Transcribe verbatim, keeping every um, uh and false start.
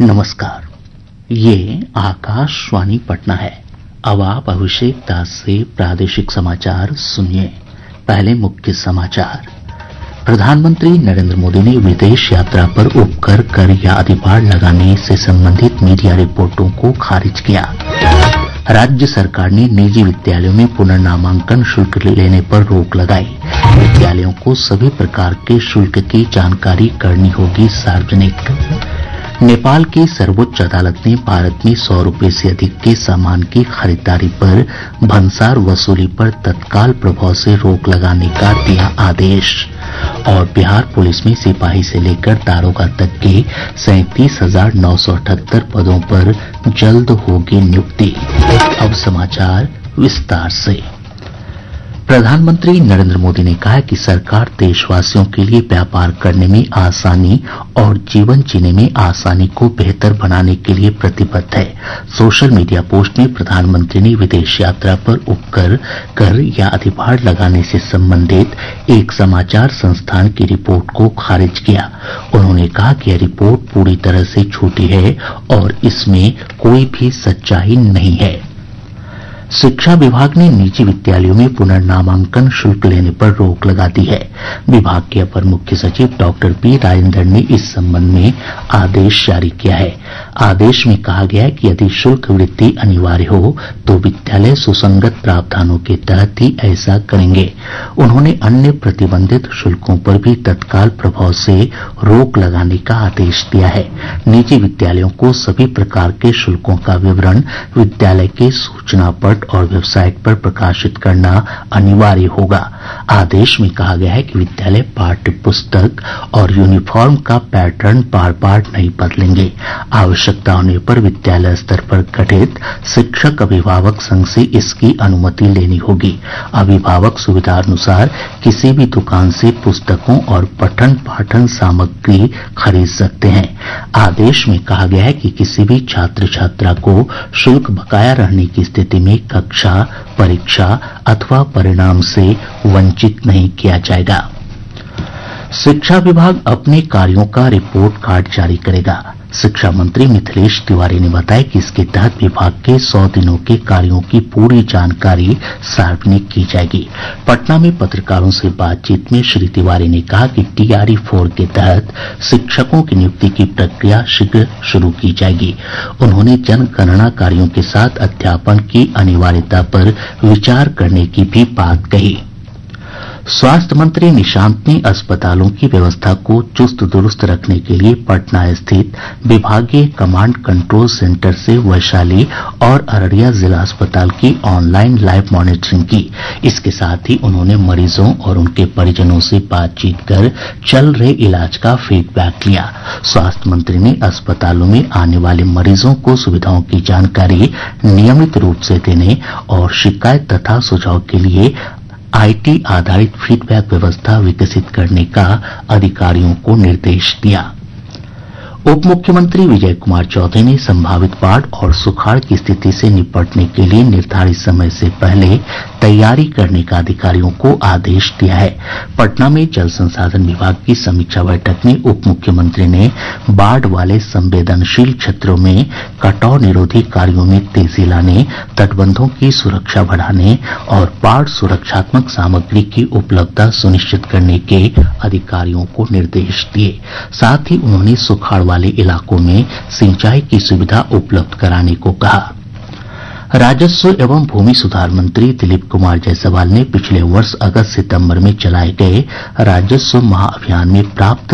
नमस्कार, ये आकाशवाणी पटना है। अब आप अभिषेक दास से प्रादेशिक समाचार सुनिए। पहले मुख्य समाचार। प्रधानमंत्री नरेंद्र मोदी ने विदेश यात्रा पर उपकर कर या अधिभार लगाने से संबंधित मीडिया रिपोर्टों को खारिज किया। राज्य सरकार ने निजी विद्यालयों में पुनर्नामांकन शुल्क लेने पर रोक लगाई। विद्यालयों को सभी प्रकार के शुल्क की जानकारी करनी होगी सार्वजनिक। नेपाल की सर्वोच्च अदालत ने भारत में सौ रुपये से अधिक के सामान की खरीदारी पर भंसार वसूली पर तत्काल प्रभाव से रोक लगाने का दिया आदेश। और बिहार पुलिस में सिपाही से लेकर दारोगा तक के सैंतीस हजार नौ सौ अठहत्तर पदों पर जल्द होगी नियुक्ति। अब समाचार विस्तार से। प्रधानमंत्री नरेंद्र मोदी ने कहा कि सरकार देशवासियों के लिए व्यापार करने में आसानी और जीवन जीने में आसानी को बेहतर बनाने के लिए प्रतिबद्ध है। सोशल मीडिया पोस्ट में प्रधानमंत्री ने विदेश यात्रा पर उपकर कर या अधिभार लगाने से संबंधित एक समाचार संस्थान की रिपोर्ट को खारिज किया। उन्होंने कहा कि यह रिपोर्ट पूरी तरह से झूठी है और इसमें कोई भी सच्चाई नहीं है। शिक्षा विभाग ने निजी विद्यालयों में पुनर्नामांकन शुल्क लेने पर रोक लगा दी है। विभाग के अपर मुख्य सचिव डॉक्टर पी राजेंद्र ने इस संबंध में आदेश जारी किया है। आदेश में कहा गया है कि यदि शुल्क वृद्धि अनिवार्य हो तो विद्यालय सुसंगत प्रावधानों के तहत ही ऐसा करेंगे। उन्होंने अन्य प्रतिबंधित शुल्कों पर भी तत्काल प्रभाव से रोक लगाने का आदेश दिया है। निजी विद्यालयों को सभी प्रकार के शुल्कों का विवरण विद्यालय के सूचना पट और वेबसाइट पर प्रकाशित करना अनिवार्य होगा। आदेश में कहा गया है कि विद्यालय पाठ्य पुस्तक और यूनिफॉर्म का पैटर्न बार बार नहीं बदलेंगे। आवश्यकता होने पर विद्यालय स्तर पर गठित शिक्षक अभिभावक संघ से इसकी अनुमति लेनी होगी। अभिभावक सुविधा अनुसार किसी भी दुकान से पुस्तकों और पठन पाठन सामग्री खरीद सकते हैं। आदेश में कहा गया है कि किसी भी छात्र छात्रा को शुल्क बकाया रहने की स्थिति में कक्षा, परीक्षा अथवा परिणाम से वंचित नहीं किया जाएगा। शिक्षा विभाग अपने कार्यों का रिपोर्ट कार्ड जारी करेगा। शिक्षा मंत्री मिथिलेश तिवारी ने बताया कि इसके तहत विभाग के सौ दिनों के कार्यों की पूरी जानकारी सार्वजनिक की जाएगी। पटना में पत्रकारों से बातचीत में श्री तिवारी ने कहा कि टीआरई फोर के तहत शिक्षकों की नियुक्ति की प्रक्रिया शीघ्र शुरू की जाएगी। उन्होंने जनगणना कार्यों के साथ अध्यापन की अनिवार्यता पर विचार करने की भी बात कही। स्वास्थ्य मंत्री निशांत ने अस्पतालों की व्यवस्था को चुस्त दुरुस्त रखने के लिए पटना स्थित विभागीय कमांड कंट्रोल सेंटर से वैशाली और अररिया जिला अस्पताल की ऑनलाइन लाइव मॉनिटरिंग की। इसके साथ ही उन्होंने मरीजों और उनके परिजनों से बातचीत कर चल रहे इलाज का फीडबैक लिया। स्वास्थ्य मंत्री ने अस्पतालों में आने वाले मरीजों को सुविधाओं की जानकारी नियमित रूप से देने और शिकायत तथा सुझाव के लिए आईटी आधारित फीडबैक व्यवस्था विकसित करने का अधिकारियों को निर्देश दिया। उप मुख्यमंत्री विजय कुमार चौधरी ने संभावित बाढ़ और सुखाड़ की स्थिति से निपटने के लिए निर्धारित समय से पहले तैयारी करने का अधिकारियों को आदेश दिया है। पटना में जल संसाधन विभाग की समीक्षा बैठक में उप मुख्यमंत्री ने बाढ़ वाले संवेदनशील क्षेत्रों में कटाव निरोधी कार्यों में तेजी लाने, तटबंधों की सुरक्षा बढ़ाने और बाढ़ सुरक्षात्मक सामग्री की उपलब्धता सुनिश्चित करने के अधिकारियों को निर्देश दिए। साथ ही उन्होंने सुखाड़ वाले इलाकों में सिंचाई की सुविधा उपलब्ध कराने को कहा। राजस्व एवं भूमि सुधार मंत्री दिलीप कुमार जायसवाल ने पिछले वर्ष अगस्त सितंबर में चलाए गए राजस्व महाअभियान में प्राप्त